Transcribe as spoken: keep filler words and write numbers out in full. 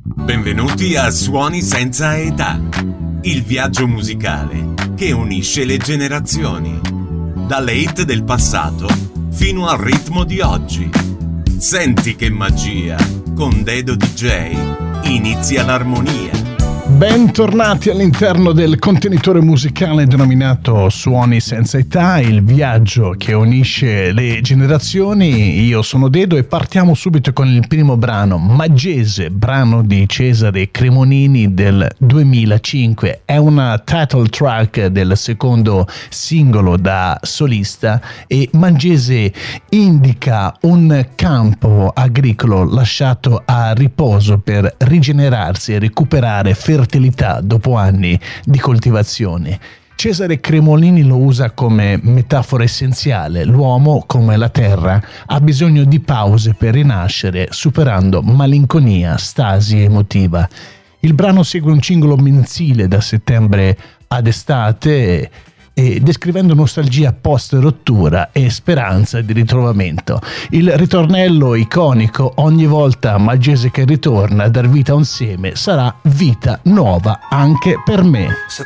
Benvenuti a Suoni senza età, il viaggio musicale che unisce le generazioni, dalle hit del passato fino al ritmo di oggi. Senti che magia, con Dedo D J inizia l'armonia. Bentornati all'interno del contenitore musicale denominato Suoni senza età, il viaggio che unisce le generazioni. Io sono Dedo e partiamo subito con il primo brano, Maggese, brano di Cesare Cremonini del duemilacinque. È una title track del secondo singolo da solista e Maggese indica un campo agricolo lasciato a riposo per rigenerarsi e recuperare fertilità dopo anni di coltivazione. Cesare Cremonini lo usa come metafora essenziale. L'uomo, come la terra, ha bisogno di pause per rinascere, superando malinconia, stasi emotiva. Il brano segue un ciclo mensile da settembre ad estate e descrivendo nostalgia post-rottura e speranza di ritrovamento. Il ritornello iconico, ogni volta Maggese che ritorna a dar vita a un seme, sarà vita nuova anche per me. Se